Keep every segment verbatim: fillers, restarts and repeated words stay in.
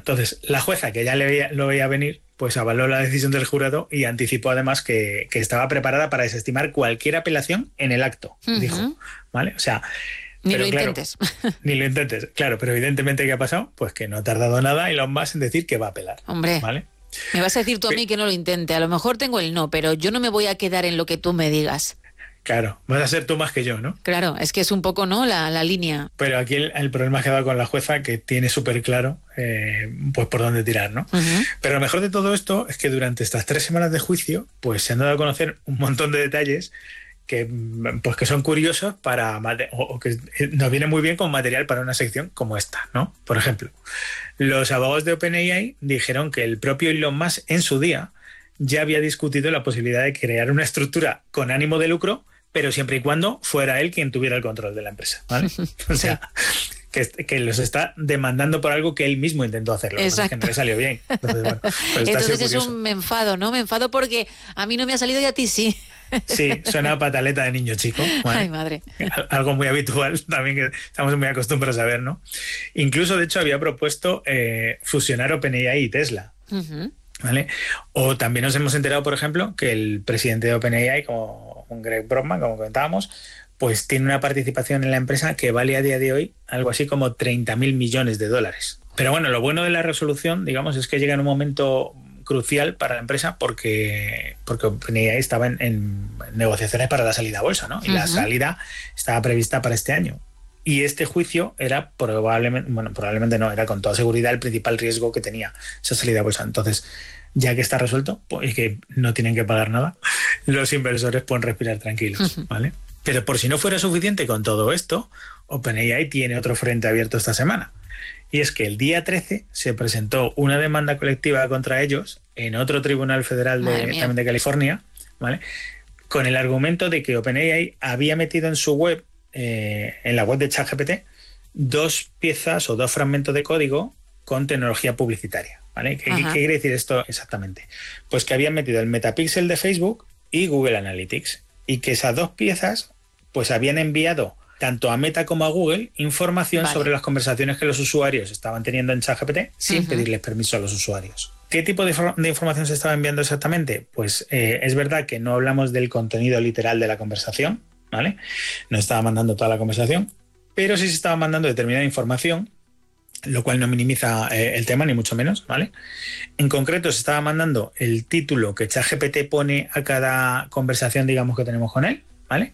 Entonces, la jueza, que ya le veía, lo veía venir, pues avaló la decisión del jurado y anticipó además que, que estaba preparada para desestimar cualquier apelación en el acto, uh-huh. dijo, ¿vale? O sea... Ni pero lo claro, intentes. Ni lo intentes, claro, pero evidentemente ¿qué ha pasado? Pues que no ha tardado nada Elon Musk en decir que va a apelar. Hombre, ¿vale? Me vas a decir tú a mí que no lo intente. A lo mejor tengo el no, pero yo no me voy a quedar en lo que tú me digas. Claro, vas a ser tú más que yo, ¿no? Claro, es que es un poco, ¿no?, la, la línea. Pero aquí el, el problema ha quedado con la jueza, que tiene súper claro eh, pues por dónde tirar, ¿no? Uh-huh. Pero lo mejor de todo esto es que durante estas tres semanas de juicio pues se han dado a conocer un montón de detalles que, pues, que son curiosos para o, o que nos viene muy bien como material para una sección como esta, ¿no? Por ejemplo, los abogados de OpenAI dijeron que el propio Elon Musk en su día ya había discutido la posibilidad de crear una estructura con ánimo de lucro, pero siempre y cuando fuera él quien tuviera el control de la empresa, ¿vale? O sea, que, que los está demandando por algo que él mismo intentó hacerlo. Exacto. Que no le salió bien. Entonces, bueno, pues Entonces es un me enfado, ¿no? Me enfado porque a mí no me ha salido y a ti sí. Sí, suena a pataleta de niño chico. ¿vale? Ay, madre. Algo muy habitual también que estamos muy acostumbrados a ver, ¿no? Incluso, de hecho, había propuesto eh, fusionar OpenAI y Tesla. Uh-huh. ¿Vale? O también nos hemos enterado, por ejemplo, que el presidente de OpenAI, como Greg Brockman, como comentábamos, pues tiene una participación en la empresa que vale a día de hoy algo así como treinta mil millones de dólares. Pero bueno, lo bueno de la resolución, digamos, es que llega en un momento crucial para la empresa porque, porque OpenAI estaba en, en negociaciones para la salida a bolsa, ¿no? Y uh-huh. la salida estaba prevista para este año. Y este juicio era probablemente, bueno, probablemente no, era con toda seguridad el principal riesgo que tenía esa salida a bolsa. Entonces, ya que está resuelto pues, y que no tienen que pagar nada, los inversores pueden respirar tranquilos, ¿vale? Pero por si no fuera suficiente con todo esto, OpenAI tiene otro frente abierto esta semana. Y es que el día trece se presentó una demanda colectiva contra ellos en otro tribunal federal de, también de California, ¿vale? Con el argumento de que OpenAI había metido en su web, eh, en la web de ChatGPT, dos piezas o dos fragmentos de código con tecnología publicitaria, ¿vale? ¿Qué, ¿Qué quiere decir esto exactamente? Pues que habían metido el Metapixel de Facebook y Google Analytics, y que esas dos piezas pues habían enviado tanto a Meta como a Google información vale. sobre las conversaciones que los usuarios estaban teniendo en ChatGPT sin uh-huh. pedirles permiso a los usuarios. ¿Qué tipo de, de información se estaba enviando exactamente? Pues eh, es verdad que no hablamos del contenido literal de la conversación, ¿vale? No estaba mandando toda la conversación, pero sí se estaba mandando determinada información, lo cual no minimiza eh, el tema, ni mucho menos, ¿vale? En concreto, se estaba mandando el título que ChatGPT pone a cada conversación, digamos, que tenemos con él, ¿vale?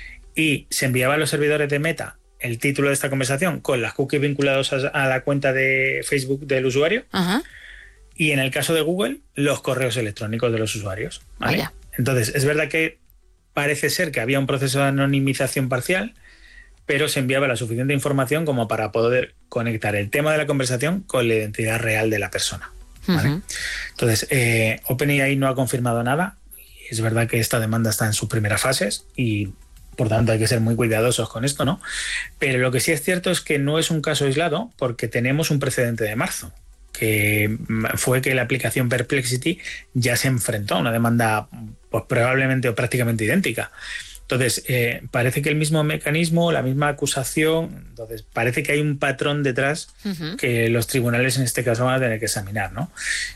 Y se enviaba a los servidores de Meta el título de esta conversación con las cookies vinculados a, a la cuenta de Facebook del usuario. Uh-huh. Y en el caso de Google, los correos electrónicos de los usuarios, ¿vale? Vaya. Entonces, es verdad que parece ser que había un proceso de anonimización parcial, pero se enviaba la suficiente información como para poder conectar el tema de la conversación con la identidad real de la persona, ¿vale? Uh-huh. Entonces, eh, OpenAI no ha confirmado nada. Es verdad que esta demanda está en sus primeras fases y por tanto hay que ser muy cuidadosos con esto, ¿no? Pero lo que sí es cierto es que no es un caso aislado, porque tenemos un precedente de marzo, que fue que la aplicación Perplexity ya se enfrentó a una demanda pues probablemente o prácticamente idéntica. Entonces, eh, parece que el mismo mecanismo, la misma acusación, entonces parece que hay un patrón detrás uh-huh. que los tribunales en este caso van a tener que examinar, ¿no?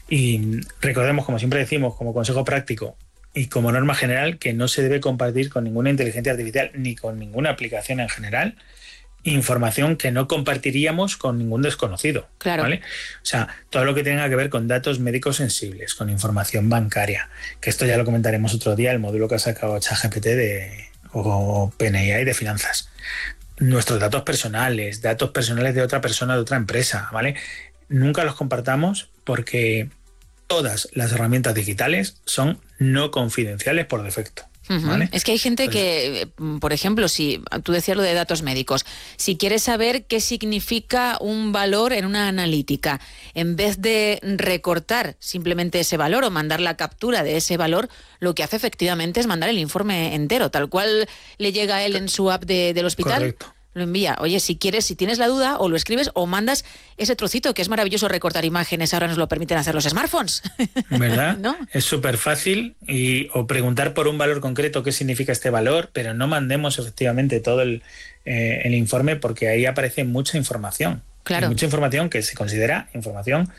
Y recordemos, como siempre decimos, como consejo práctico y como norma general, que no se debe compartir con ninguna inteligencia artificial ni con ninguna aplicación en general información que no compartiríamos con ningún desconocido. Claro. ¿Vale? O sea, todo lo que tenga que ver con datos médicos sensibles, con información bancaria, que esto ya lo comentaremos otro día, el módulo que ha sacado ChatGPT de o OpenAI de finanzas. Nuestros datos personales, datos personales de otra persona, de otra empresa, ¿vale? Nunca los compartamos porque todas las herramientas digitales son no confidenciales por defecto. ¿Vale? Es que hay gente que, por ejemplo, si tú decías lo de datos médicos, si quieres saber qué significa un valor en una analítica, en vez de recortar simplemente ese valor o mandar la captura de ese valor, lo que hace efectivamente es mandar el informe entero, tal cual le llega a él en su app de, del hospital. Correcto. Lo envía. Oye, si quieres, si tienes la duda, o lo escribes o mandas ese trocito, que es maravilloso recortar imágenes, ahora nos lo permiten hacer los smartphones. ¿Verdad? ¿No? Es súper fácil y, o preguntar por un valor concreto qué significa este valor, pero no mandemos efectivamente todo el, eh, el informe porque ahí aparece mucha información. Claro. Mucha información que se considera información